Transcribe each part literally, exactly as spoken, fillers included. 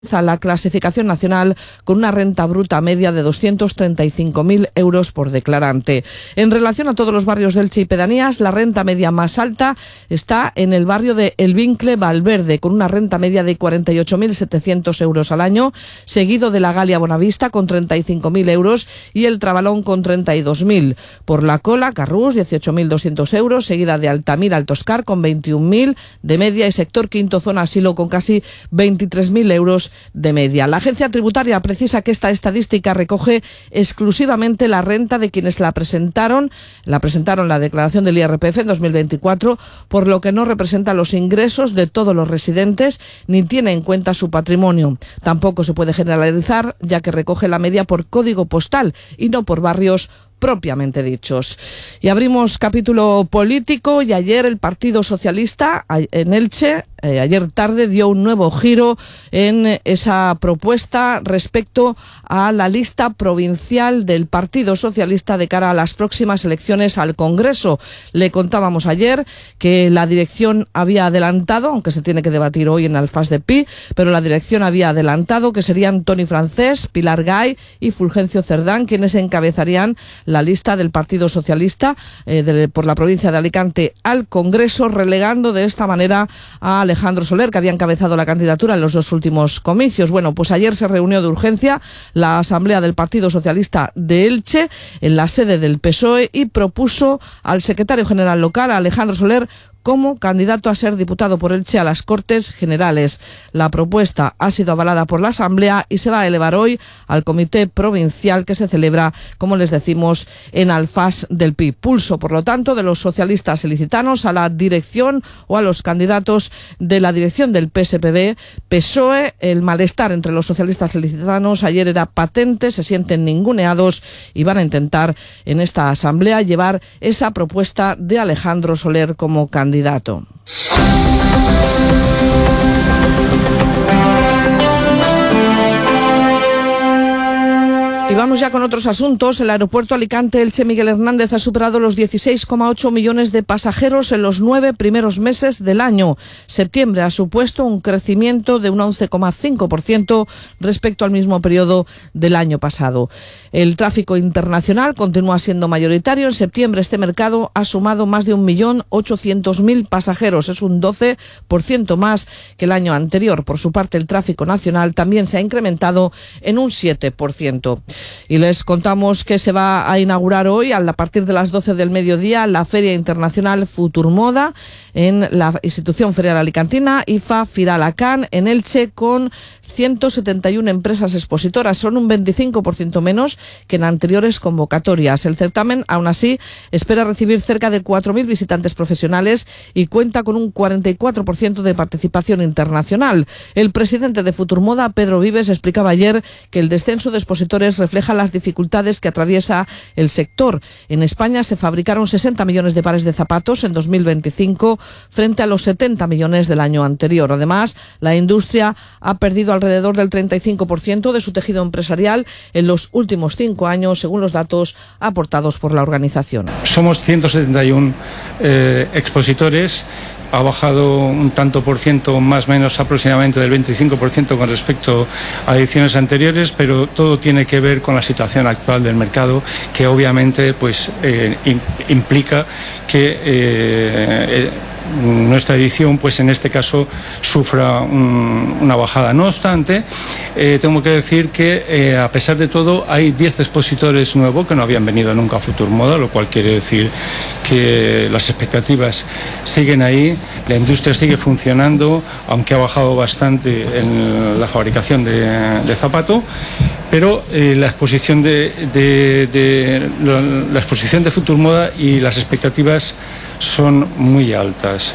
a la clasificación nacional con una renta bruta media de doscientos treinta y cinco mil euros por declarante. En relación a todos los barrios de Elche y pedanías, la renta media más alta está en el barrio de El Vincle Valverde, con una renta media de cuarenta y ocho mil setecientos euros al año, seguido de la Galia Bonavista con treinta y cinco mil euros y el Trabalón con treinta y dos mil. Por la cola, Carrús, dieciocho mil doscientos euros, seguida de Altamira, Altoscar con veintiún mil de media y sector quinto, zona asilo, con casi veintitrés mil euros de media. La agencia tributaria precisa que esta estadística recoge exclusivamente la renta de quienes la presentaron, la presentaron la declaración del I R P F en dos mil veinticuatro, por lo que no representa los ingresos de todos los residentes ni tiene en cuenta su patrimonio. Tampoco se puede generalizar, ya que recoge la media por código postal y no por barrios propiamente dichos. Y abrimos capítulo político, y ayer el Partido Socialista en Elche, eh, ayer tarde, dio un nuevo giro en esa propuesta respecto a la lista provincial del Partido Socialista de cara a las próximas elecciones al Congreso. Le contábamos ayer que la dirección había adelantado, aunque se tiene que debatir hoy en Alfás de Pi, pero la dirección había adelantado que serían Toni Francés, Pilar Gay y Fulgencio Cerdán quienes encabezarían la lista del Partido Socialista eh, de, por la provincia de Alicante al Congreso, relegando de esta manera a Alejandro Soler, que había encabezado la candidatura en los dos últimos comicios. Bueno, pues ayer se reunió de urgencia la Asamblea del Partido Socialista de Elche en la sede del P S O E y propuso al secretario general local, Alejandro Soler, como candidato a ser diputado por Elche a las Cortes Generales. La propuesta ha sido avalada por la Asamblea y se va a elevar hoy al Comité Provincial, que se celebra, como les decimos, en Alfás del Pi. Pulso, por lo tanto, de los socialistas ilicitanos a la dirección o a los candidatos de la dirección del P S P B, P S O E. El malestar entre los socialistas ilicitanos ayer era patente, se sienten ninguneados y van a intentar en esta Asamblea llevar esa propuesta de Alejandro Soler como candidato. candidato. Y vamos ya con otros asuntos. El aeropuerto Alicante-Elche Miguel Hernández ha superado los dieciséis coma ocho millones de pasajeros en los nueve primeros meses del año. Septiembre ha supuesto un crecimiento de un once coma cinco por ciento respecto al mismo periodo del año pasado. El tráfico internacional continúa siendo mayoritario. En septiembre este mercado ha sumado más de un millón ochocientos mil pasajeros. Es un doce por ciento más que el año anterior. Por su parte, el tráfico nacional también se ha incrementado en un siete por ciento. Y les contamos que se va a inaugurar hoy, a partir de las doce del mediodía, la Feria Internacional Futurmoda en la institución ferial alicantina I F A Firalacán en Elche, con ciento setenta y una empresas expositoras. Son un veinticinco por ciento menos que en anteriores convocatorias. El certamen, aún así, espera recibir cerca de cuatro mil visitantes profesionales y cuenta con un cuarenta y cuatro por ciento de participación internacional. El presidente de Futurmoda, Pedro Vives, explicaba ayer que el descenso de expositores refleja las dificultades que atraviesa el sector. En España se fabricaron sesenta millones de pares de zapatos en dos mil veinticinco frente a los setenta millones del año anterior. Además, la industria ha perdido alrededor del treinta y cinco por ciento de su tejido empresarial en los últimos cinco años, según los datos aportados por la organización. Somos ciento setenta y uno eh, expositores. Ha bajado un tanto por ciento, más o menos aproximadamente del veinticinco por ciento con respecto a ediciones anteriores, pero todo tiene que ver con la situación actual del mercado, que obviamente pues eh, implica que eh, eh, nuestra edición, pues en este caso, sufra un, una bajada. No obstante, eh, tengo que decir que eh, a pesar de todo hay diez expositores nuevos que no habían venido nunca a Futurmoda, lo cual quiere decir que las expectativas siguen ahí, la industria sigue funcionando, aunque ha bajado bastante en la fabricación de, de zapato, pero eh, la exposición de, de, de la, la exposición de Futurmoda y las expectativas son muy altas.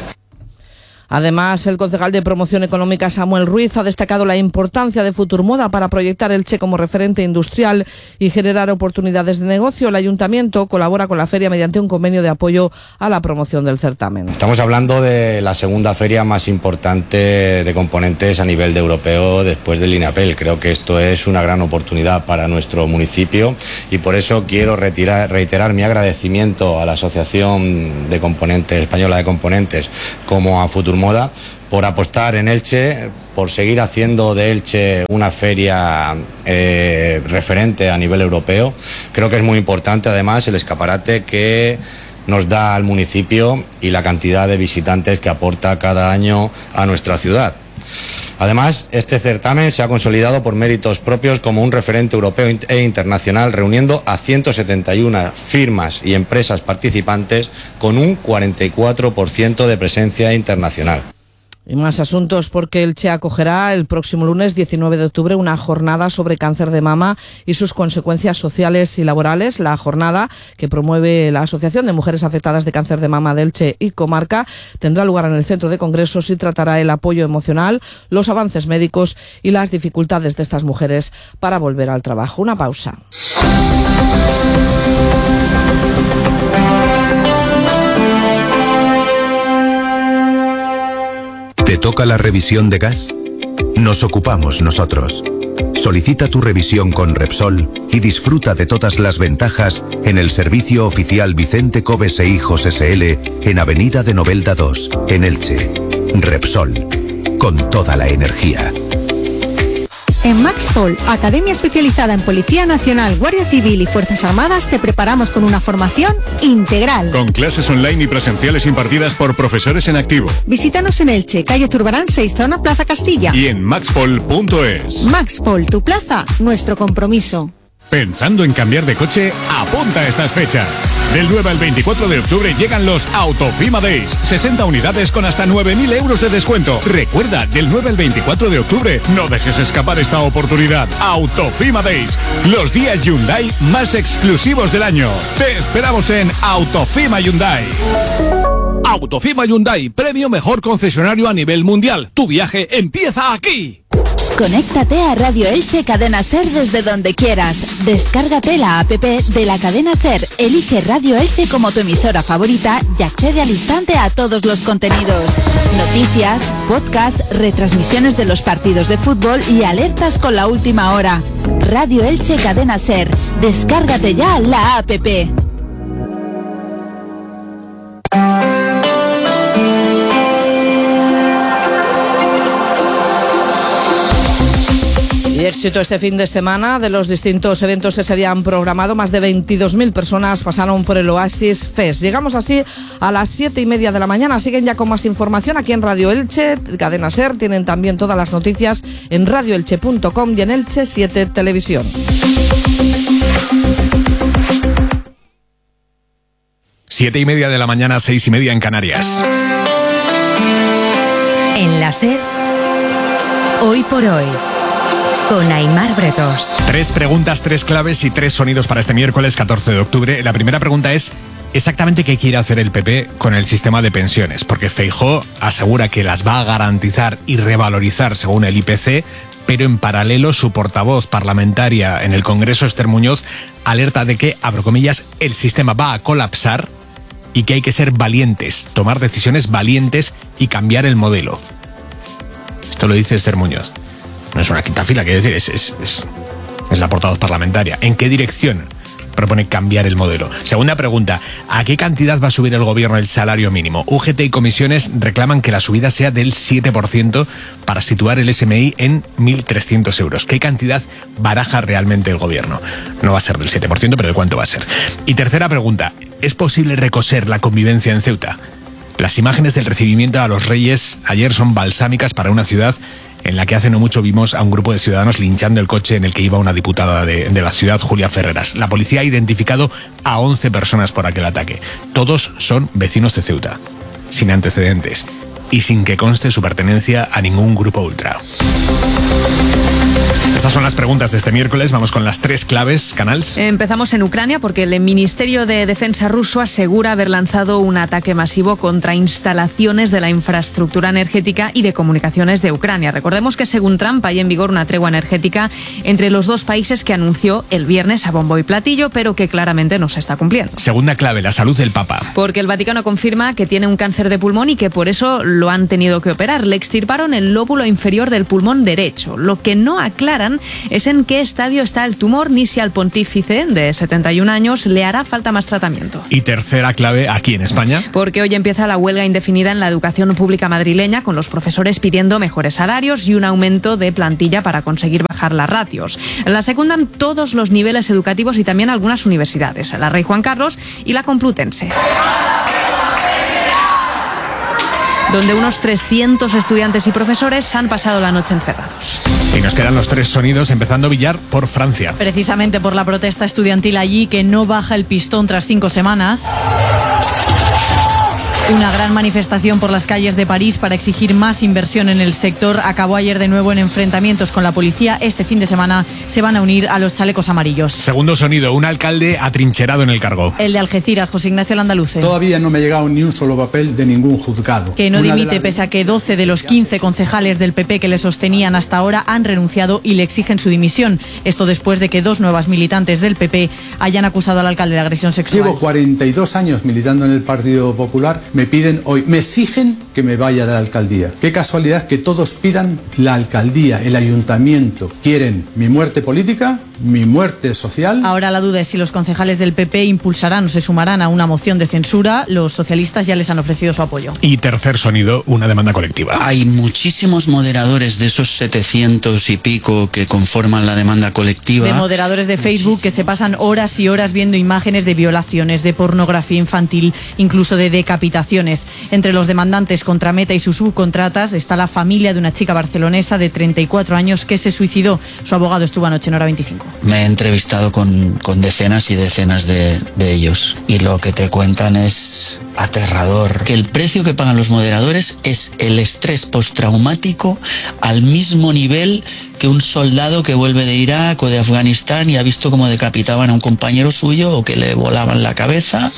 Además, el concejal de Promoción Económica, Samuel Ruiz, ha destacado la importancia de Futurmoda para proyectar Elche como referente industrial y generar oportunidades de negocio. El ayuntamiento colabora con la feria mediante un convenio de apoyo a la promoción del certamen. Estamos hablando de la segunda feria más importante de componentes a nivel de europeo después del INAPEL. Creo que esto es una gran oportunidad para nuestro municipio y por eso quiero retirar, reiterar mi agradecimiento a la Asociación de Componentes Española de Componentes como a Futurmoda Fiturmoda, por apostar en Elche, por seguir haciendo de Elche una feria eh, referente a nivel europeo. Creo que es muy importante, además, el escaparate que nos da al municipio y la cantidad de visitantes que aporta cada año a nuestra ciudad. Además, este certamen se ha consolidado por méritos propios como un referente europeo e internacional, reuniendo a ciento setenta y una firmas y empresas participantes con un cuarenta y cuatro por ciento de presencia internacional. Y más asuntos, porque Elche acogerá el próximo lunes diecinueve de octubre una jornada sobre cáncer de mama y sus consecuencias sociales y laborales. La jornada, que promueve la Asociación de Mujeres Afectadas de Cáncer de Mama de Elche y Comarca, tendrá lugar en el Centro de Congresos y tratará el apoyo emocional, los avances médicos y las dificultades de estas mujeres para volver al trabajo. Una pausa. ¿Te toca la revisión de gas? Nos ocupamos nosotros. Solicita tu revisión con Repsol y disfruta de todas las ventajas en el servicio oficial Vicente Coves e Hijos ese ele en Avenida de Novelda dos, en Elche. Repsol, con toda la energía. En Maxpol, academia especializada en Policía Nacional, Guardia Civil y Fuerzas Armadas, te preparamos con una formación integral. Con clases online y presenciales impartidas por profesores en activo. Visítanos en Elche, calle Zurbarán seis, zona Plaza Castilla. Y en maxpol punto es. Maxpol, tu plaza, nuestro compromiso. Pensando en cambiar de coche, apunta a estas fechas. Del nueve al veinticuatro de octubre llegan los Autofima Days. sesenta unidades con hasta nueve mil euros de descuento. Recuerda, del nueve al veinticuatro de octubre, no dejes escapar esta oportunidad. Autofima Days, los días Hyundai más exclusivos del año. Te esperamos en Autofima Hyundai. Autofima Hyundai, premio mejor concesionario a nivel mundial. Tu viaje empieza aquí. Conéctate a Radio Elche Cadena Ser desde donde quieras. Descárgate la app de la Cadena Ser, elige Radio Elche como tu emisora favorita y accede al instante a todos los contenidos. Noticias, podcasts, retransmisiones de los partidos de fútbol y alertas con la última hora. Radio Elche Cadena Ser. Descárgate ya la app. Y éxito este fin de semana de los distintos eventos que se habían programado. Más de veintidós mil personas pasaron por el Oasis Fest. Llegamos así a las siete y media de la mañana. Siguen ya con más información aquí en Radio Elche, Cadena Ser. Tienen también todas las noticias en radio elche punto com y en Elche siete Televisión. Siete y media de la mañana, seis y media en Canarias. En la Ser, hoy por hoy, con Aimar Bretos. Tres preguntas, tres claves y tres sonidos para este miércoles catorce de octubre. La primera pregunta es exactamente qué quiere hacer el P P con el sistema de pensiones, porque Feijóo asegura que las va a garantizar y revalorizar según el I P C, pero en paralelo su portavoz parlamentaria en el Congreso, Esther Muñoz, alerta de que, abro comillas, el sistema va a colapsar y que hay que ser valientes, tomar decisiones valientes y cambiar el modelo. Esto lo dice Esther Muñoz. No es una quinta fila, quiero decir, es, es, es, es la portavoz parlamentaria. ¿En qué dirección propone cambiar el modelo? Segunda pregunta, ¿a qué cantidad va a subir el gobierno el salario mínimo? U G T y comisiones reclaman que la subida sea del siete por ciento para situar el S M I en mil trescientos euros. ¿Qué cantidad baraja realmente el gobierno? No va a ser del siete por ciento, pero ¿de cuánto va a ser? Y tercera pregunta, ¿es posible recoser la convivencia en Ceuta? Las imágenes del recibimiento a los reyes ayer son balsámicas para una ciudad en la que hace no mucho vimos a un grupo de ciudadanos linchando el coche en el que iba una diputada de, de la ciudad, Julia Ferreras. La policía ha identificado a once personas por aquel ataque. Todos son vecinos de Ceuta, sin antecedentes y sin que conste su pertenencia a ningún grupo ultra. Estas son las preguntas de este miércoles. Vamos con las tres claves, Canals. Empezamos en Ucrania porque el Ministerio de Defensa ruso asegura haber lanzado un ataque masivo contra instalaciones de la infraestructura energética y de comunicaciones de Ucrania. Recordemos que según Trump hay en vigor una tregua energética entre los dos países que anunció el viernes a bombo y platillo, pero que claramente no se está cumpliendo. Segunda clave, la salud del Papa. Porque el Vaticano confirma que tiene un cáncer de pulmón y que por eso lo han tenido que operar. Le extirparon el lóbulo inferior del pulmón derecho. Lo que no aclaran cuestión es en qué estadio está el tumor, ni si al pontífice de setenta y un años le hará falta más tratamiento. Y tercera clave aquí en España. Porque hoy empieza la huelga indefinida en la educación pública madrileña, con los profesores pidiendo mejores salarios y un aumento de plantilla para conseguir bajar las ratios. La secundan todos los niveles educativos y también algunas universidades, la Rey Juan Carlos y la Complutense, donde unos trescientos estudiantes y profesores han pasado la noche encerrados. Y nos quedan los tres sonidos, empezando Villar por Francia. Precisamente por la protesta estudiantil allí, que no baja el pistón tras cinco semanas. Una gran manifestación por las calles de París para exigir más inversión en el sector acabó ayer de nuevo en enfrentamientos con la policía. Este fin de semana se van a unir a los chalecos amarillos. Segundo sonido, un alcalde atrincherado en el cargo. El de Algeciras, José Ignacio Landaluce. Todavía no me ha llegado ni un solo papel de ningún juzgado. Que no dimite las... pese a que doce de los quince concejales del P P que le sostenían hasta ahora han renunciado y le exigen su dimisión. Esto después de que dos nuevas militantes del P P hayan acusado al alcalde de agresión sexual. Llevo cuarenta y dos años militando en el Partido Popular. Me piden hoy, me exigen que me vaya de la alcaldía. Qué casualidad que todos pidan la alcaldía, el ayuntamiento. Quieren mi muerte política, mi muerte social. Ahora la duda es si los concejales del P P impulsarán o se sumarán a una moción de censura. Los socialistas ya les han ofrecido su apoyo. Y tercer sonido, una demanda colectiva. Hay muchísimos moderadores de esos setecientos y pico que conforman la demanda colectiva. De moderadores de Facebook que se pasan horas y horas viendo imágenes de violaciones, de pornografía infantil, incluso de decapitaciones. Entre los demandantes contra Meta y sus subcontratas está la familia de una chica barcelonesa de treinta y cuatro años que se suicidó. Su abogado estuvo anoche en Hora veinticinco. Me he entrevistado con, con decenas y decenas de, de ellos y lo que te cuentan es aterrador. Que el precio que pagan los moderadores es el estrés postraumático al mismo nivel que un soldado que vuelve de Irak o de Afganistán y ha visto cómo decapitaban a un compañero suyo o que le volaban la cabeza.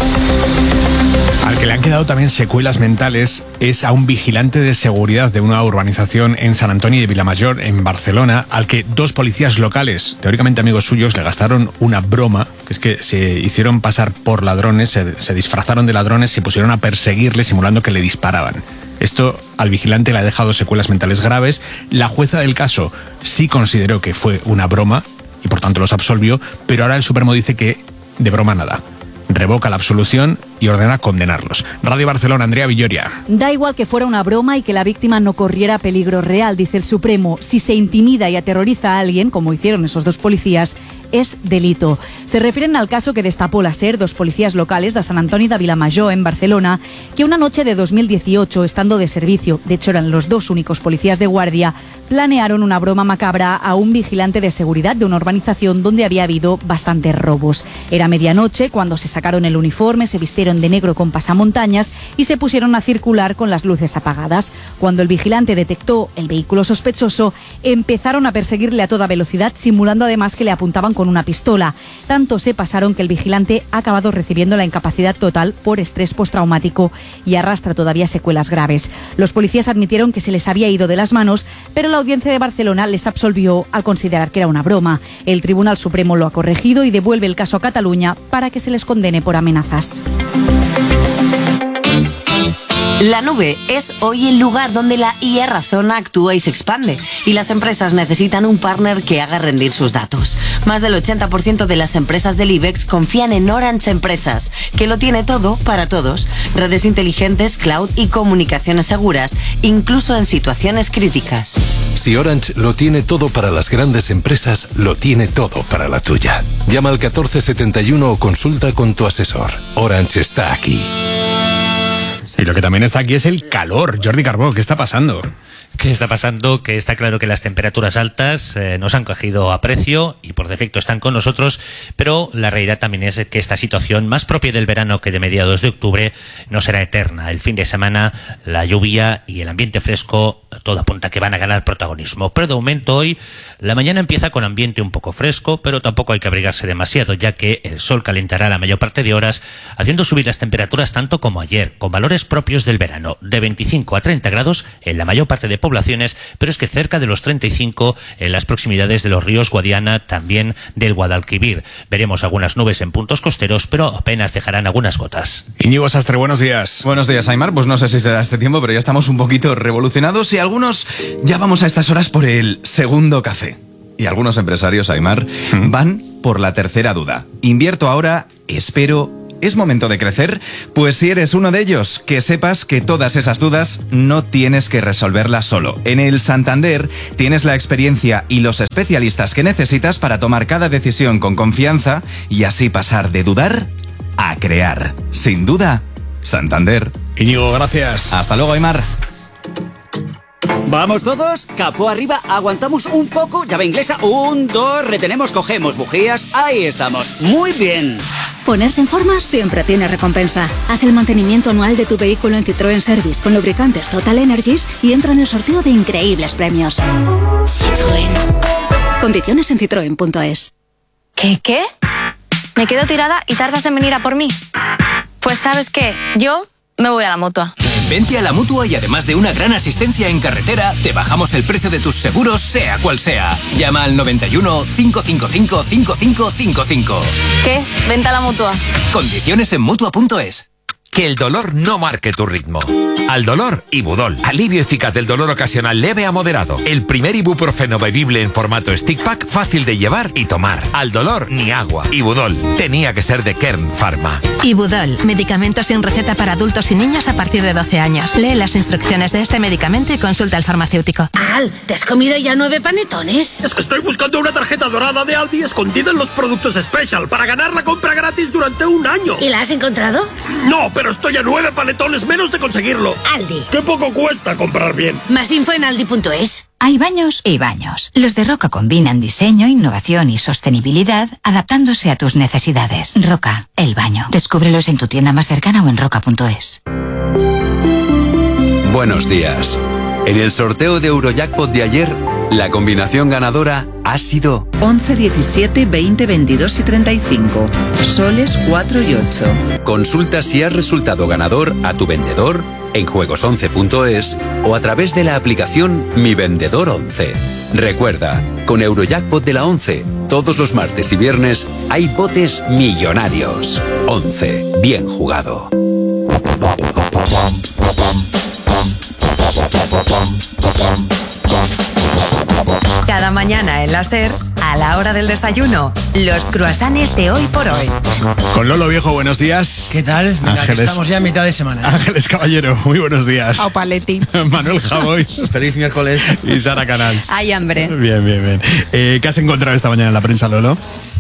Al que le han quedado también secuelas mentales es a un vigilante de seguridad de una urbanización en San Antonio de Vilamayor, en Barcelona, al que dos policías locales, teóricamente amigos suyos, le gastaron una broma, que es que se hicieron pasar por ladrones, se, se disfrazaron de ladrones y pusieron a perseguirle simulando que le disparaban. Esto al vigilante le ha dejado secuelas mentales graves. La jueza del caso sí consideró que fue una broma y por tanto los absolvió, pero ahora el Supremo dice que de broma nada. Revoca la absolución y ordena condenarlos. Radio Barcelona, Andrea Villoria. Da igual que fuera una broma y que la víctima no corriera peligro real, dice el Supremo. Si se intimida y aterroriza a alguien, como hicieron esos dos policías, es delito. Se refieren al caso que destapó la SER, dos policías locales de San Antoni de Vilamajor, en Barcelona, que una noche de dos mil dieciocho, estando de servicio, de hecho eran los dos únicos policías de guardia, planearon una broma macabra a un vigilante de seguridad de una urbanización donde había habido bastantes robos. Era medianoche cuando se sacaron el uniforme, se vistieron de negro con pasamontañas y se pusieron a circular con las luces apagadas. Cuando el vigilante detectó el vehículo sospechoso, empezaron a perseguirle a toda velocidad, simulando además que le apuntaban con una pistola. Tanto se pasaron que el vigilante ha acabado recibiendo la incapacidad total por estrés postraumático y arrastra todavía secuelas graves. Los policías admitieron que se les había ido de las manos, pero la Audiencia de Barcelona les absolvió al considerar que era una broma. El Tribunal Supremo lo ha corregido y devuelve el caso a Cataluña para que se les condene por amenazas. La nube es hoy el lugar donde la I A razona, actúa y se expande, y las empresas necesitan un partner que haga rendir sus datos. Más del ochenta por ciento de las empresas del IBEX confían en Orange Empresas, que lo tiene todo para todos: redes inteligentes, cloud y comunicaciones seguras, incluso en situaciones críticas. Si Orange lo tiene todo para las grandes empresas, lo tiene todo para la tuya. Llama al catorce setenta y uno o consulta con tu asesor. Orange está aquí. Y lo que también está aquí es el calor. Jordi Carbó, ¿qué está pasando? ¿Qué está pasando? Que está claro que las temperaturas altas eh, nos han cogido a precio y por defecto están con nosotros, pero la realidad también es que esta situación, más propia del verano que de mediados de octubre, no será eterna. El fin de semana, la lluvia y el ambiente fresco, todo apunta que van a ganar protagonismo. Pero de momento hoy, la mañana empieza con ambiente un poco fresco, pero tampoco hay que abrigarse demasiado, ya que el sol calentará la mayor parte de horas, haciendo subir las temperaturas tanto como ayer, con valores propios del verano, de veinticinco a treinta grados en la mayor parte de poblaciones, pero es que cerca de los treinta y cinco en las proximidades de los ríos Guadiana, también del Guadalquivir. Veremos algunas nubes en puntos costeros, pero apenas dejarán algunas gotas. Íñigo Sastre, buenos días. Buenos días, Aimar. Pues no sé si será este tiempo, pero ya estamos un poquito revolucionados y algunos ya vamos a estas horas por el segundo café. y algunos empresarios, Aimar, van por la tercera duda. ¿Invierto ahora? ¿Espero? ¿Es momento de crecer? Pues si eres uno de ellos, que sepas que todas esas dudas no tienes que resolverlas solo. En el Santander tienes la experiencia y los especialistas que necesitas para tomar cada decisión con confianza y así pasar de dudar a crear. Sin duda, Santander. Íñigo, gracias. Hasta luego, Aimar. Vamos todos, capó arriba, aguantamos un poco, llave inglesa, un, dos, retenemos, cogemos bujías, ahí estamos, muy bien. Ponerse en forma siempre tiene recompensa. Haz el mantenimiento anual de tu vehículo en Citroën Service con lubricantes Total Energies y entra en el sorteo de increíbles premios. Citroën. Condiciones en citroen punto es. ¿Qué, qué? ¿Me quedo tirada y tardas en venir a por mí? Pues ¿sabes qué? Yo me voy a la Mutua. Vente a la Mutua y además de una gran asistencia en carretera, te bajamos el precio de tus seguros, sea cual sea. Llama al noventa y uno, cinco cinco cinco, cinco cinco cinco cinco. ¿Qué? Vente a la Mutua. Condiciones en Mutua punto es. Que el dolor no marque tu ritmo. Al dolor, Ibudol. Alivio eficaz del dolor ocasional leve a moderado. El primer ibuprofeno bebible en formato stick pack, fácil de llevar y tomar. Al dolor, ni agua. Ibudol. Tenía que ser de Kern Pharma. Ibudol. Medicamento sin receta para adultos y niños a partir de doce años. Lee las instrucciones de este medicamento y consulta al farmacéutico. Al, ¿te has comido ya nueve panetones? Es que estoy buscando una tarjeta dorada de Aldi escondida en los productos Special para ganar la compra gratis durante un año. ¿Y la has encontrado? No, pero estoy a nueve panetones menos de conseguirlo. Aldi. Qué poco cuesta comprar bien. Más info en aldi punto es. Hay baños y baños. Los de Roca combinan diseño, innovación y sostenibilidad, adaptándose a tus necesidades. Roca, el baño. Descúbrelos en tu tienda más cercana o en roca punto es. Buenos días. En el sorteo de Eurojackpot de ayer, la combinación ganadora ha sido once, diecisiete, veinte, veintidós y treinta y cinco. Soles cuatro y ocho. Consulta si has resultado ganador a tu vendedor en juegos once punto es o a través de la aplicación Mi Vendedor once. Recuerda, con Eurojackpot de la once, todos los martes y viernes hay botes millonarios. once. Bien jugado. Cada mañana en la SER, a la hora del desayuno, los croissants de hoy por hoy. Con Lolo Viejo, buenos días. ¿Qué tal? Mira, que estamos ya a mitad de semana. Ángeles Caballero, muy buenos días. Au Paletti. Manuel Javois. Feliz miércoles. Y Sara Canals. Hay hambre. Bien, bien, bien. Eh, ¿Qué has encontrado esta mañana en la prensa, Lolo?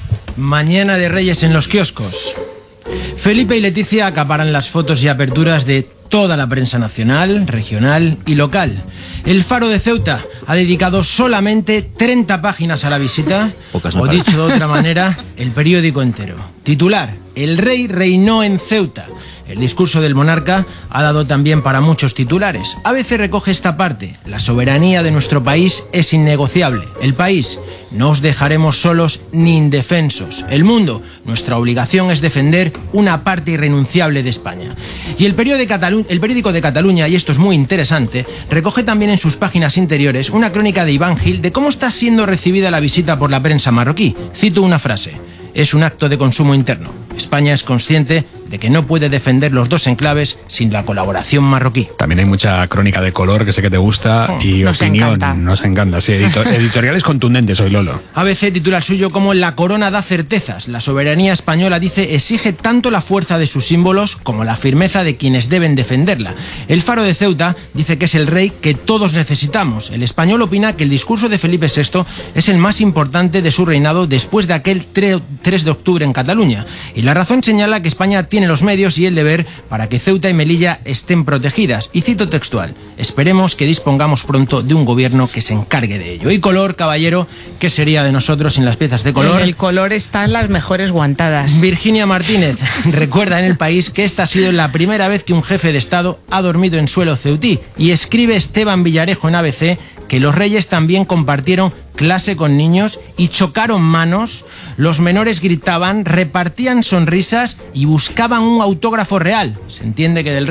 Mañana de Reyes en los kioscos. Felipe y Leticia acaparan las fotos y aperturas de toda la prensa nacional, regional y local. El Faro de Ceuta ha dedicado solamente treinta páginas a la visita, o dicho de otra manera, el periódico entero. Titular: El rey reinó en Ceuta. El discurso del monarca ha dado también para muchos titulares. A B C recoge esta parte: la soberanía de nuestro país es innegociable. El país: no os dejaremos solos ni indefensos. El Mundo: nuestra obligación es defender una parte irrenunciable de España. Y el periódico de, Catalu- el periódico de Cataluña, y esto es muy interesante, recoge también en sus páginas interiores una crónica de Iván Gil de cómo está siendo recibida la visita por la prensa marroquí. Cito una frase: es un acto de consumo interno. España es consciente de que no puede defender los dos enclaves sin la colaboración marroquí. También hay mucha crónica de color que sé que te gusta oh, y nos opinión. Encanta. Nos encanta, sí. Editor- editoriales contundentes hoy, Lolo. A B C titula el suyo como La corona da certezas. La soberanía española, dice, exige tanto la fuerza de sus símbolos como la firmeza de quienes deben defenderla. El Faro de Ceuta dice que es el rey que todos necesitamos. El Español opina que el discurso de Felipe sexto es el más importante de su reinado después de aquel tres de octubre en Cataluña. Y La Razón señala que España tiene los medios y el deber para que Ceuta y Melilla estén protegidas. Y cito textual: esperemos que dispongamos pronto de un gobierno que se encargue de ello. Y Color, caballero, ¿qué sería de nosotros sin las piezas de color? El color está en las mejores guantadas. Virginia Martínez recuerda en El País que esta ha sido la primera vez que un jefe de Estado ha dormido en suelo ceutí. Y escribe Esteban Villarejo en A B C que los reyes también compartieron clase con niños y chocaron manos, los menores gritaban, repartían sonrisas y buscaban un autógrafo real. Se entiende que del rey.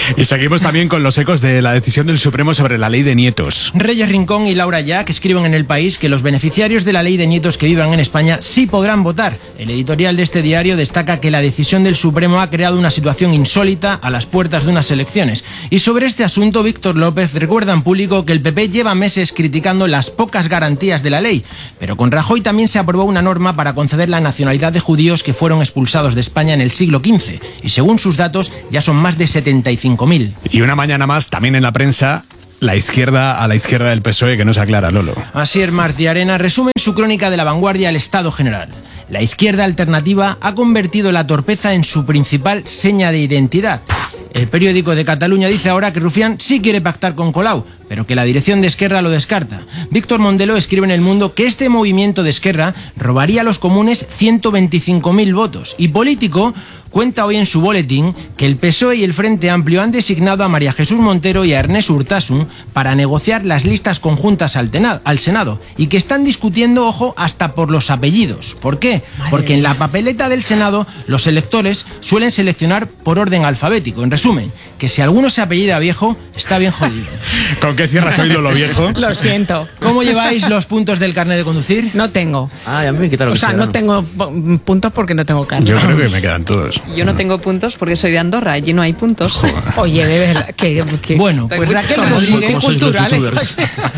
Y seguimos también con los ecos de la decisión del Supremo sobre la ley de nietos. Reyes Rincón y Laura Jack escriben en El País que los beneficiarios de la ley de nietos que vivan en España sí podrán votar. El editorial de este diario destaca que la decisión del Supremo ha creado una situación insólita a las puertas de unas elecciones. Y sobre este asunto, Víctor López recuerda en público que el P P lleva meses criticando las pocas garantías de la ley, pero con Rajoy también se aprobó una norma para conceder la nacionalidad de judíos que fueron expulsados de España en el siglo quince, y según sus datos ya son más de setenta y cinco mil. Y una mañana más, también en la prensa, la izquierda a la izquierda del P S O E, que no se aclara, Lolo. Asier Martiarena resume en su crónica de La Vanguardia el estado general. La izquierda alternativa ha convertido la torpeza en su principal seña de identidad. El periódico de Cataluña dice ahora que Rufián sí quiere pactar con Colau, pero que la dirección de Esquerra lo descarta. Víctor Mondelo escribe en El Mundo que este movimiento de Esquerra robaría a los comunes ciento veinticinco mil votos. Y Político cuenta hoy en su boletín que el P S O E y el Frente Amplio han designado a María Jesús Montero y a Ernest Urtasun para negociar las listas conjuntas al, tenado, al Senado, y que están discutiendo, ojo, hasta por los apellidos. ¿Por qué? Madre Porque en la papeleta del Senado los electores suelen seleccionar por orden alfabético. En resumen, que si alguno se apellida Viejo, está bien jodido. ¿Con qué cierras hoy, Lolo Viejo? Lo siento. ¿Cómo lleváis los puntos del carnet de conducir? No tengo. Ay, a mí me quitaron. O sea, no tengo puntos porque no tengo carnet. Yo creo que me quedan todos. Yo no tengo puntos porque soy de Andorra, allí no hay puntos. Joder. Oye, de verdad, que, que bueno, pues Raquel Rodríguez, culturales.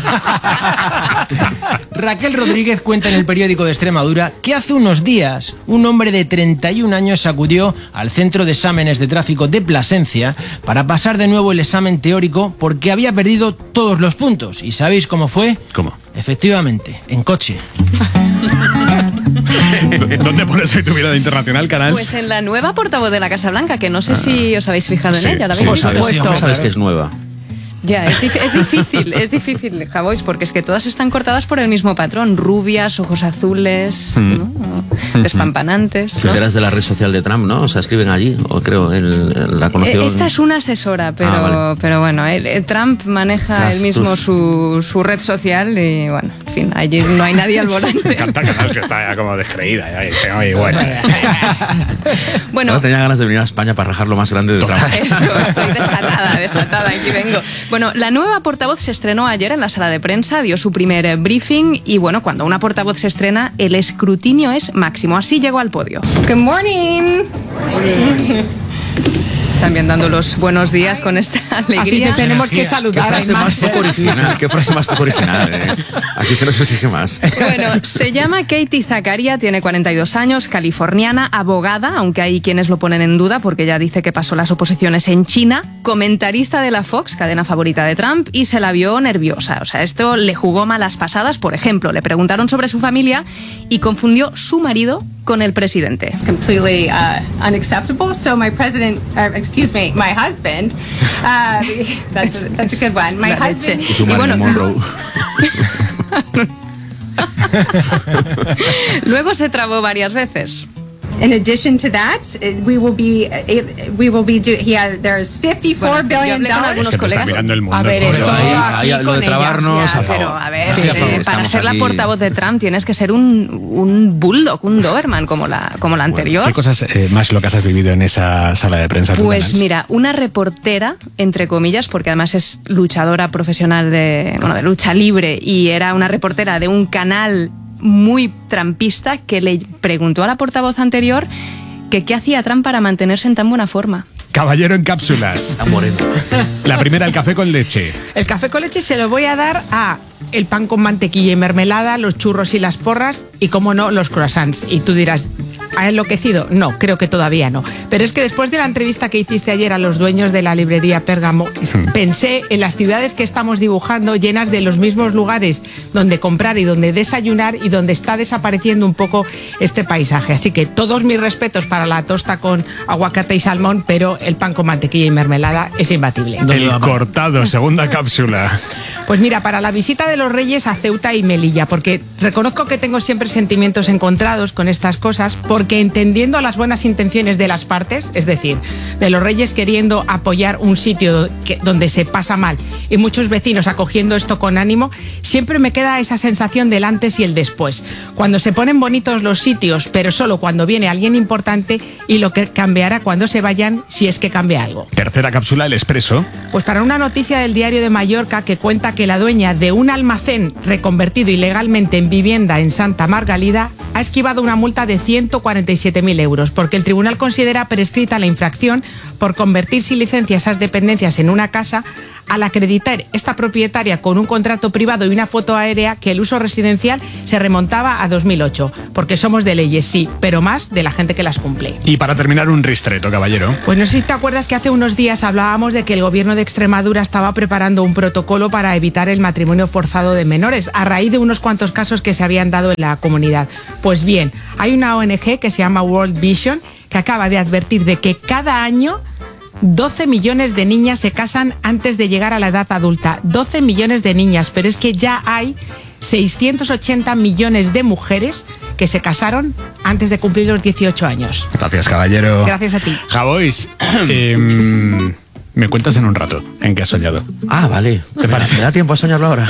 Raquel Rodríguez cuenta en el periódico de Extremadura que hace unos días un hombre de treinta y un años acudió al centro de exámenes de tráfico de Plasencia para pasar de nuevo el examen teórico porque había perdido todos los puntos. ¿Y sabéis cómo fue? ¿Cómo? Efectivamente, en coche. ¿Dónde pones hoy tu mirada internacional, Canal? Pues en la nueva portavoz de la Casa Blanca, que no sé si os habéis fijado sí, en ella. ¿La sí, habéis sí, visto? Sí, ¿cómo sabes que es nueva? Ya, es, es difícil, es difícil, Javois, porque es que todas están cortadas por el mismo patrón. Rubias, ojos azules, mm. ¿no? Despampanantes. ¿no? Eras de la red social de Trump, ¿no? O sea, escriben allí, o creo, el, la conoció. Esta es una asesora, pero, ah, vale. pero bueno, el, el Trump maneja Trump, él mismo su, su red social y bueno, en fin, allí no hay nadie al volante. Me encanta que sabes que está ya como descreída. Ya, ya, oye, bueno. bueno. Ahora tenía ganas de venir a España para rajar lo más grande de Trump. Eso, estoy desatada, desatada, aquí vengo. Bueno, la nueva portavoz se estrenó ayer en la sala de prensa, dio su primer briefing y bueno, cuando una portavoz se estrena, el escrutinio es máximo. Así llegó al podio. Good morning. También dando los buenos días con esta alegría. Así que tenemos que saludar. Qué frase más poco original, qué frase más poco original, ¿eh? Aquí se nos exige más. Bueno, se llama Katie Zakaria, tiene cuarenta y dos años, californiana, abogada, aunque hay quienes lo ponen en duda porque ya dice que pasó las oposiciones en China, comentarista de la Fox, cadena favorita de Trump, y se la vio nerviosa. O sea, esto le jugó malas pasadas. Por ejemplo, le preguntaron sobre su familia y confundió su marido con el presidente. Completely uh, unacceptable. So my president, uh, excuse me, my husband, uh, that's, a, that's a good one. My La husband. Y, y bueno, luego se trabó varias veces. In addition to that, we will be, we will be do, he has, there's fifty-four bueno, billion dollars. Es que está mirando el mundo. A ver, esto ahí, ahí, lo de trabarnos ya, a favor. Pero, a ver, sí, eh, a favor, para ser aquí. la portavoz de Trump tienes que ser un, un bulldog, un Doberman como la, como la anterior. Bueno, ¿qué cosas eh, más locas has vivido en esa sala de prensa? Pues mira, una reportera, entre comillas, porque además es luchadora profesional de, bueno, de lucha libre y era una reportera de un canal muy trampista que le preguntó a la portavoz anterior que qué hacía Trump para mantenerse en tan buena forma. Caballero en cápsulas. La primera, el café con leche. El café con leche se lo voy a dar a el pan con mantequilla y mermelada, los churros y las porras y, como no, los croissants. Y tú dirás, ¿ha enloquecido? No, creo que todavía no. Pero es que después de la entrevista que hiciste ayer a los dueños de la librería Pérgamo, pensé en las ciudades que estamos dibujando llenas de los mismos lugares donde comprar y donde desayunar y donde está desapareciendo un poco este paisaje. Así que todos mis respetos para la tosta con aguacate y salmón, pero el pan con mantequilla y mermelada es imbatible. El cortado, segunda cápsula. Pues mira, para la visita de los Reyes a Ceuta y Melilla, porque reconozco que tengo siempre sentimientos encontrados con estas cosas, porque entendiendo las buenas intenciones de las partes, es decir, de los Reyes queriendo apoyar un sitio que, donde se pasa mal y muchos vecinos acogiendo esto con ánimo, siempre me queda esa sensación del antes y el después. Cuando se ponen bonitos los sitios, pero solo cuando viene alguien importante, y lo que cambiará cuando se vayan, si es que cambia algo. Tercera cápsula, el Expreso. Pues para una noticia del Diario de Mallorca que cuenta que la dueña de un almacén reconvertido ilegalmente en vivienda en Santa Margalida ha esquivado una multa de ciento cuarenta y siete mil euros, porque el tribunal considera prescrita la infracción por convertir sin licencia esas dependencias en una casa, al acreditar esta propietaria con un contrato privado y una foto aérea que el uso residencial se remontaba a dos mil ocho, porque somos de leyes, sí, pero más de la gente que las cumple. Y para terminar, un ristreto, caballero. Pues no sé si te acuerdas que hace unos días hablábamos de que el gobierno de Extremadura estaba preparando un protocolo para evitar el matrimonio forzado de menores, a raíz de unos cuantos casos que se habían dado en la comunidad. Pues bien, hay una O N G que se llama World Vision que acaba de advertir de que cada año doce millones de niñas se casan antes de llegar a la edad adulta. doce millones de niñas, pero es que ya hay seiscientos ochenta millones de mujeres que se casaron antes de cumplir los dieciocho años. Gracias, caballero. Gracias a ti. Javois, eh, me cuentas en un rato en qué has soñado. Ah, vale. ¿Te parece? ¿Me da tiempo a soñarlo ahora?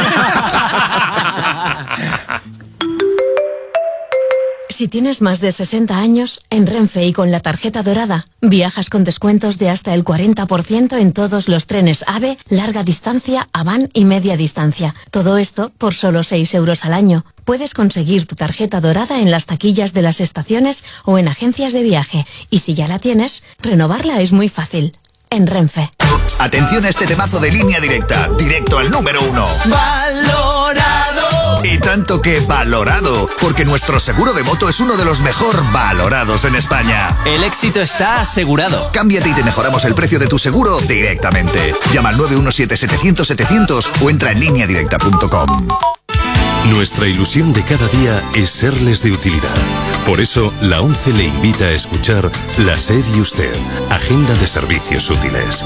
Si tienes más de sesenta años, en Renfe y con la tarjeta dorada, viajas con descuentos de hasta el cuarenta por ciento en todos los trenes AVE, larga distancia, Avant y media distancia. Todo esto por solo seis euros al año. Puedes conseguir tu tarjeta dorada en las taquillas de las estaciones o en agencias de viaje. Y si ya la tienes, renovarla es muy fácil. En Renfe. Atención a este temazo de Línea Directa, directo al número uno. ¡Valorado! Y tanto que valorado, porque nuestro seguro de moto es uno de los mejor valorados en España. El éxito está asegurado. Cámbiate y te mejoramos el precio de tu seguro directamente. Llama al nueve uno siete setecientos setecientos o entra en línea directa punto com. Nuestra ilusión de cada día es serles de utilidad. Por eso, la ONCE le invita a escuchar La SER y Usted, Agenda de Servicios Útiles.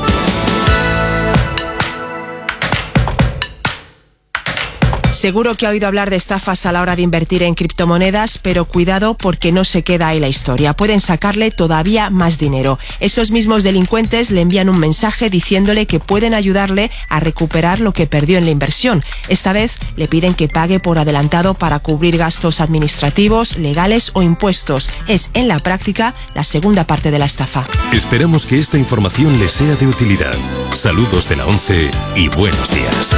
Seguro que ha oído hablar de estafas a la hora de invertir en criptomonedas, pero cuidado porque no se queda ahí la historia. Pueden sacarle todavía más dinero. Esos mismos delincuentes le envían un mensaje diciéndole que pueden ayudarle a recuperar lo que perdió en la inversión. Esta vez le piden que pague por adelantado para cubrir gastos administrativos, legales o impuestos. Es, en la práctica, la segunda parte de la estafa. Esperamos que esta información les sea de utilidad. Saludos de la ONCE y buenos días.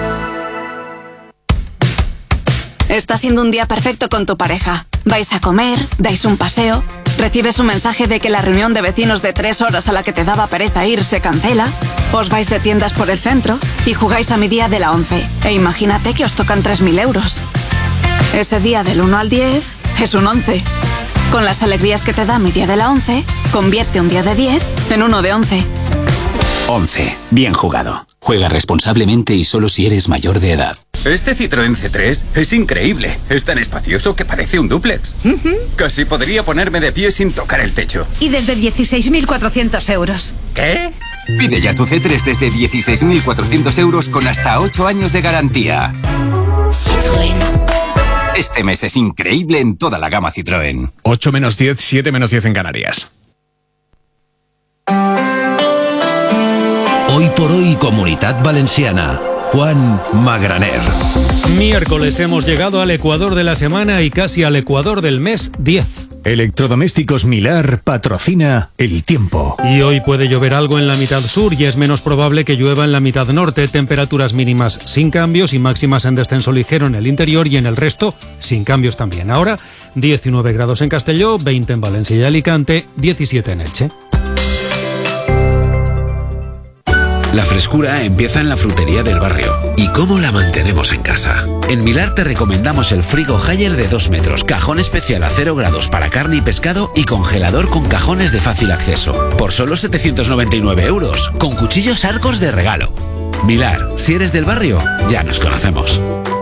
Está siendo un día perfecto con tu pareja. Vais a comer, dais un paseo, recibes un mensaje de que la reunión de vecinos de tres horas a la que te daba pereza ir se cancela, os vais de tiendas por el centro y jugáis a mi día de la once. E imagínate que os tocan tres mil euros. Ese día del uno al diez es un once. Con las alegrías que te da mi día de la once, convierte un día de diez en uno de once. once. Bien jugado. Juega responsablemente y solo si eres mayor de edad. Este Citroën C tres es increíble. Es tan espacioso que parece un dúplex. Uh-huh. Casi podría ponerme de pie sin tocar el techo. Y desde dieciséis mil cuatrocientos euros. ¿Qué? Pide ya tu C tres desde dieciséis mil cuatrocientos euros con hasta ocho años de garantía. Citroën. Este mes es increíble en toda la gama Citroën. ocho menos diez, siete menos diez en Canarias. Hoy por hoy, Comunitat Valenciana. Juan Magraner. Miércoles hemos llegado al ecuador de la semana y casi al ecuador del mes diez. Electrodomésticos Milar patrocina el tiempo. Y hoy puede llover algo en la mitad sur y es menos probable que llueva en la mitad norte. Temperaturas mínimas sin cambios y máximas en descenso ligero en el interior y en el resto sin cambios también. Ahora diecinueve grados en Castelló, veinte en Valencia y Alicante, diecisiete en Elche. La frescura empieza en la frutería del barrio. ¿Y cómo la mantenemos en casa? En Milar te recomendamos el frigo Haier de dos metros, cajón especial a cero grados para carne y pescado y congelador con cajones de fácil acceso. Por solo setecientos noventa y nueve euros, con cuchillos Arcos de regalo. Milar, si eres del barrio, ya nos conocemos.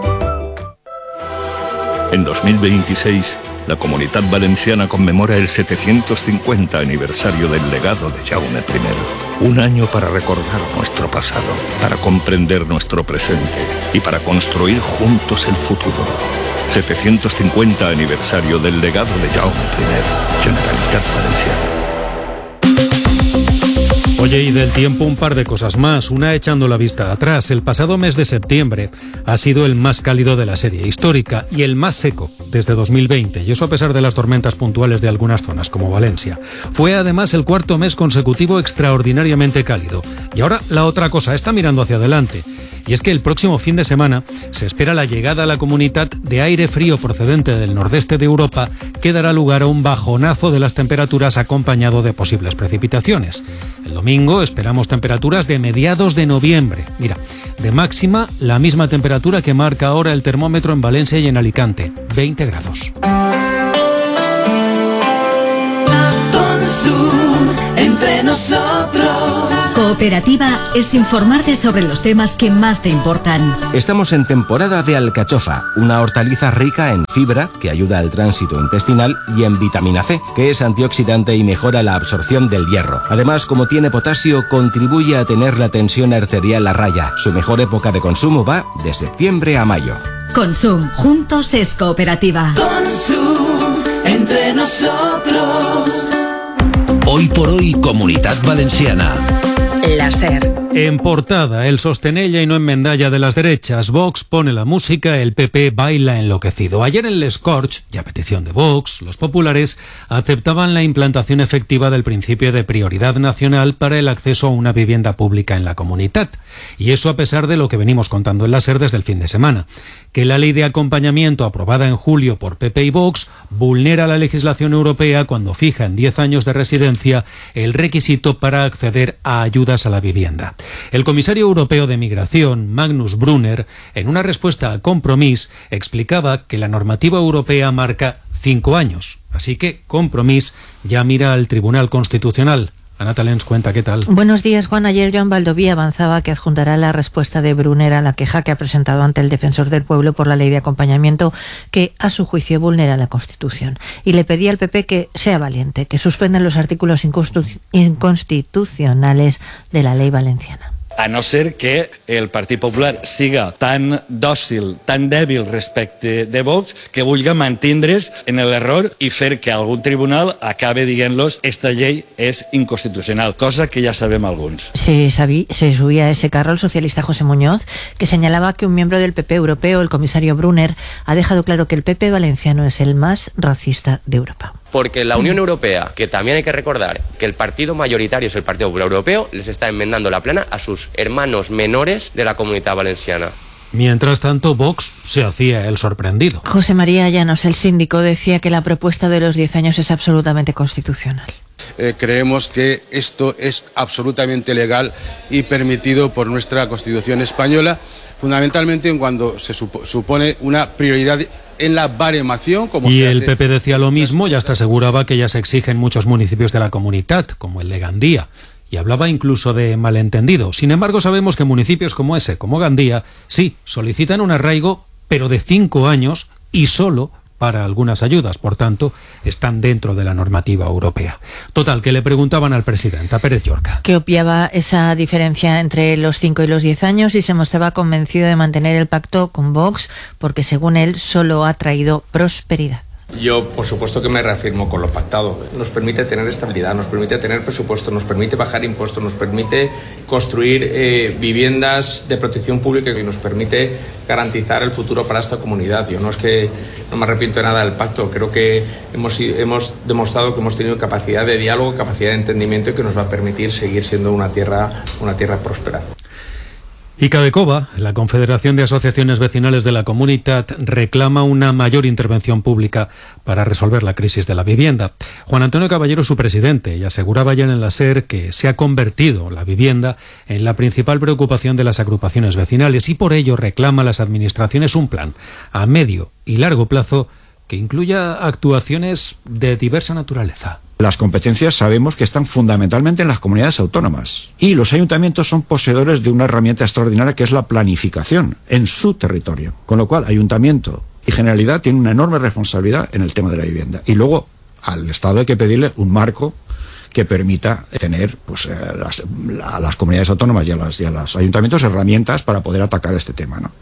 En dos mil veintiséis, la Comunitat Valenciana conmemora el setecientos cincuenta aniversario del legado de Jaume primero. Un año para recordar nuestro pasado, para comprender nuestro presente y para construir juntos el futuro. setecientos cincuenta aniversario del legado de Jaume primero, Generalitat Valenciana. Oye, y del tiempo un par de cosas más. Una echando la vista atrás. El pasado mes de septiembre ha sido el más cálido de la serie histórica y el más seco desde dos mil veinte. Y eso a pesar de las tormentas puntuales de algunas zonas, como Valencia. Fue además el cuarto mes consecutivo extraordinariamente cálido. Y ahora la otra cosa, está mirando hacia adelante. Y es que el próximo fin de semana se espera la llegada a la comunidad de aire frío procedente del nordeste de Europa, que dará lugar a un bajonazo de las temperaturas acompañado de posibles precipitaciones. El domingo esperamos temperaturas de mediados de noviembre. Mira, de máxima la misma temperatura que marca ahora el termómetro en Valencia y en Alicante, veinte grados. Entre nosotros. Cooperativa es informarte sobre los temas que más te importan. Estamos en temporada de alcachofa, una hortaliza rica en fibra que ayuda al tránsito intestinal y en vitamina C, que es antioxidante y mejora la absorción del hierro. Además, como tiene potasio, contribuye a tener la tensión arterial a raya. Su mejor época de consumo va de septiembre a mayo. Consum, juntos es cooperativa. Consum, entre nosotros. Hoy por hoy, Comunidad Valenciana. La SER. En portada, el sostenella y no enmendalla de las derechas. Vox pone la música, el P P baila enloquecido. Ayer en Les Corts, y a petición de Vox, los populares aceptaban la implantación efectiva del principio de prioridad nacional para el acceso a una vivienda pública en la comunidad. Y eso a pesar de lo que venimos contando en la SER desde el fin de semana, que la ley de acompañamiento aprobada en julio por P P y Vox vulnera la legislación europea cuando fija en diez años de residencia el requisito para acceder a ayudas a la vivienda. El comisario europeo de Migración, Magnus Brunner, en una respuesta a Compromís, explicaba que la normativa europea marca cinco años. Así que Compromís ya mira al Tribunal Constitucional. Ana Talens cuenta, ¿qué tal? Buenos días, Juan. Ayer Joan Baldoví avanzaba que adjuntará la respuesta de Brunner a la queja que ha presentado ante el Defensor del Pueblo por la ley de acompañamiento que, a su juicio, vulnera la Constitución. Y le pedía al P P que sea valiente, que suspenda los artículos inconstitucionales de la ley valenciana. A no ser que el Partit Popular siga tan dòcil, tan dèbil respecte de Vox, que vulgui mantindre's en l'error i fer que algun tribunal acabe dient-los esta llei és inconstitucional, cosa que ja sabem alguns. Se, sabí, se subía a ese carro el socialista José Muñoz, que señalaba que un miembro del P P europeo, el comisario Brunner, ha dejado claro que el P P valenciano es el más racista de Europa. Porque la Unión Europea, que también hay que recordar que el partido mayoritario es el Partido Popular Europeo, les está enmendando la plana a sus hermanos menores de la Comunidad Valenciana. Mientras tanto, Vox se hacía el sorprendido. José María Llanos, el síndico, decía que la propuesta de los diez años es absolutamente constitucional. Eh, creemos que esto es absolutamente legal y permitido por nuestra Constitución española, fundamentalmente en cuando se supo, supone una prioridad en la baremación, como y se el hace. P P decía lo mismo, ya hasta aseguraba que ya se exige en muchos municipios de la comunidad, como el de Gandía, y hablaba incluso de malentendido. Sin embargo, sabemos que municipios como ese, como Gandía, sí, solicitan un arraigo, pero de cinco años y solo para algunas ayudas, por tanto, están dentro de la normativa europea. Total, que le preguntaban al presidente, a Pérez Llorca, que obviaba esa diferencia entre los cinco y los diez años y se mostraba convencido de mantener el pacto con Vox, porque según él solo ha traído prosperidad. Yo, por supuesto, que me reafirmo con lo pactado. Nos permite tener estabilidad, nos permite tener presupuesto, nos permite bajar impuestos, nos permite construir eh, viviendas de protección pública y nos permite garantizar el futuro para esta comunidad. Yo no es que no me arrepiento de nada del pacto, creo que hemos, hemos demostrado que hemos tenido capacidad de diálogo, capacidad de entendimiento y que nos va a permitir seguir siendo una tierra, una tierra próspera. Y Cadecova, la Confederación de Asociaciones Vecinales de la Comunidad, reclama una mayor intervención pública para resolver la crisis de la vivienda. Juan Antonio Caballero es su presidente y aseguraba ayer en la SER que se ha convertido la vivienda en la principal preocupación de las agrupaciones vecinales y por ello reclama a las administraciones un plan a medio y largo plazo que incluya actuaciones de diversa naturaleza. Las competencias sabemos que están fundamentalmente en las comunidades autónomas y los ayuntamientos son poseedores de una herramienta extraordinaria que es la planificación en su territorio. Con lo cual, ayuntamiento y Generalidad tienen una enorme responsabilidad en el tema de la vivienda. Y luego, al Estado hay que pedirle un marco que permita tener pues, eh, las, a las comunidades autónomas y a, las, y a los ayuntamientos herramientas para poder atacar este tema, ¿no?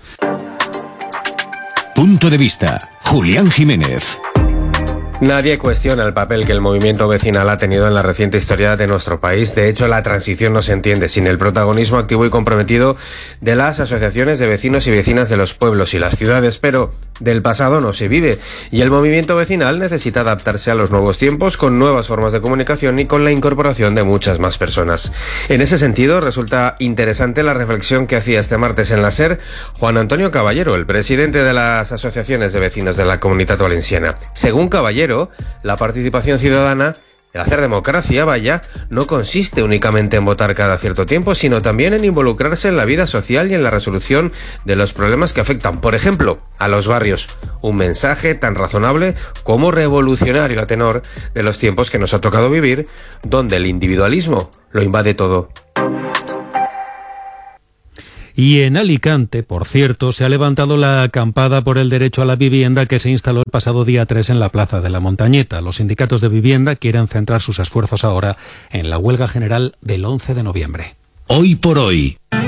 Punto de vista. Julián Jiménez. Nadie cuestiona el papel que el movimiento vecinal ha tenido en la reciente historia de nuestro país. De hecho, la transición no se entiende sin el protagonismo activo y comprometido de las asociaciones de vecinos y vecinas de los pueblos y las ciudades, pero del pasado no se vive, y el movimiento vecinal necesita adaptarse a los nuevos tiempos con nuevas formas de comunicación y con la incorporación de muchas más personas. En ese sentido, resulta interesante la reflexión que hacía este martes en la SER Juan Antonio Caballero, el presidente de las asociaciones de vecinos de la Comunitat Valenciana. Según Caballero, la participación ciudadana, el hacer democracia, vaya, no consiste únicamente en votar cada cierto tiempo, sino también en involucrarse en la vida social y en la resolución de los problemas que afectan, por ejemplo, a los barrios. Un mensaje tan razonable como revolucionario a tenor de los tiempos que nos ha tocado vivir, donde el individualismo lo invade todo. Y en Alicante, por cierto, se ha levantado la acampada por el derecho a la vivienda que se instaló el pasado día tres en la Plaza de la Montañeta. Los sindicatos de vivienda quieren centrar sus esfuerzos ahora en la huelga general del once de noviembre. Hoy por hoy.